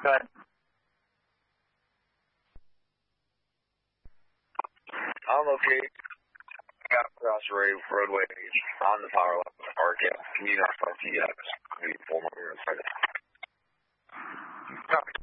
Go ahead. I'm okay. Got across the roadway on the power line in the park. Yeah. Can you not talk to you guys? Maybe 4 more minutes. Copy.